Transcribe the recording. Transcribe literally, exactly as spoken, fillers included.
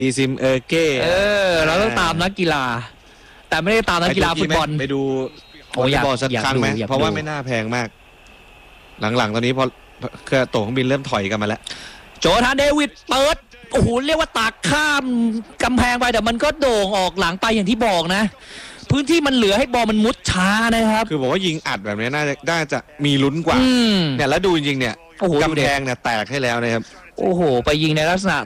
มีซิมเออเก้เออเราต้องตามนักกีฬาแต่ไม่ได้ตามนักกีฬาฟุตบอลไปดูโอ้อยากบอลสักครั้งไหมเพราะว่าไม่น่าแพงมากหลังๆตอนนี้พอเครือตั๋วเครื่องบินเริ่มถอยกันมาแล้วโจทานเดวิดเปิดโอ้โหเรียกว่าตักข้ามกำแพงไปแต่มันก็โด่งออกหลังไปอย่างที่บอกนะพื้นที่มันเหลือให้บอลมันมุดช้านะครับคือบอกว่ายิงอัดแบบนี้น่าจะน่าจะมีลุ้นกว่าเนี่ยแล้วดูจริงๆเนี่ยกำแพงเนี่ยแตกให้แล้วนะครับโอ้โหไปยิงในลักษณะ